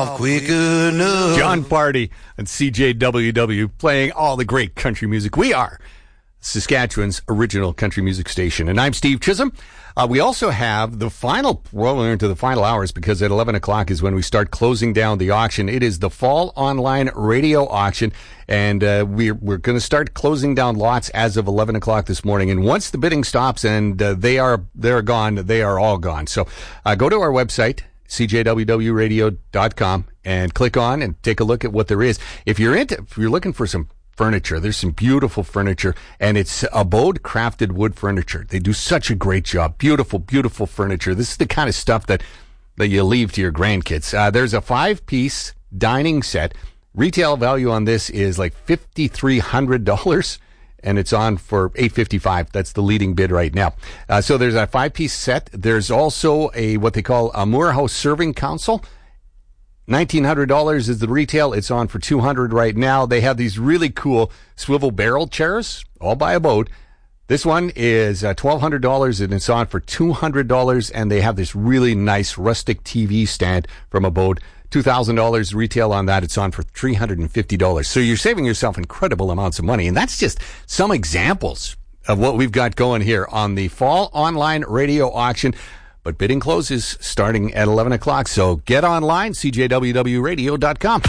off quick enough. John Party and CJWW playing all the great country music. We are Saskatchewan's original country music station. And I'm Steve Chisholm. We also have the final, we're into the final hours because at 11 o'clock is when we start closing down the auction. It is the Fall Online Radio Auction, and we're going to start closing down lots as of 11 o'clock this morning. And once the bidding stops and they're gone, they are all gone. So go to our website, cjwwradio.com, and click on and take a look at what there is. If you're looking for some furniture, there's some beautiful furniture, and it's Abode crafted wood furniture. They do such a great job. Beautiful, beautiful furniture. This is the kind of stuff that you leave to your grandkids. There's a 5-piece dining set. Retail value on this is like $5,300, and it's on for $855. That's the leading bid right now. So there's a 5-piece set. There's also what they call a Moorhouse Serving Council. $1,900 is the retail. It's on for $200 right now. They have these really cool swivel barrel chairs, all by Abode. This one is $1,200, and it's on for $200. And they have this really nice rustic TV stand from Abode. $2,000 retail on that. It's on for $350. So you're saving yourself incredible amounts of money. And that's just some examples of what we've got going here on the Fall Online Radio Auction. But bidding closes starting at 11 o'clock, so get online, cjwwradio.com.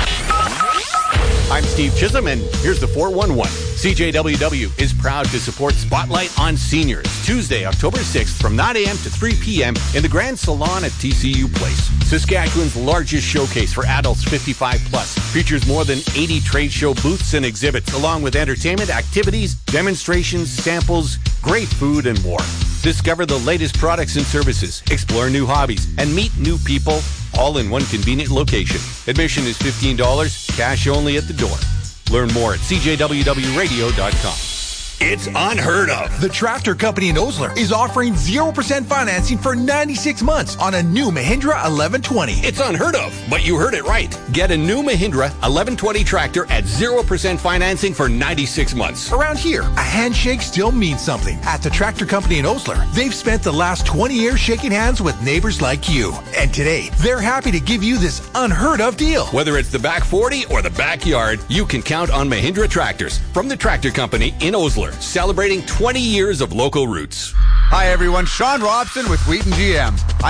I'm Steve Chisholm, and here's the 411. CJWW is proud to support Spotlight on Seniors, Tuesday, October 6th from 9 a.m. to 3 p.m. in the Grand Salon at TCU Place. Saskatchewan's largest showcase for adults 55 plus features more than 80 trade show booths and exhibits, along with entertainment, activities, demonstrations, samples, great food, and more. Discover the latest products and services, explore new hobbies, and meet new people, all in one convenient location. Admission is $15, cash only at the door. Learn more at cjwwradio.com. It's unheard of. The Tractor Company in Osler is offering 0% financing for 96 months on a new Mahindra 1120. It's unheard of, but you heard it right. Get a new Mahindra 1120 tractor at 0% financing for 96 months. Around here, a handshake still means something. At the Tractor Company in Osler, they've spent the last 20 years shaking hands with neighbors like you. And today, they're happy to give you this unheard of deal. Whether it's the back 40 or the backyard, you can count on Mahindra tractors from the Tractor Company in Osler, celebrating 20 years of local roots. Hi everyone, Sean Robson with Wheaton GM.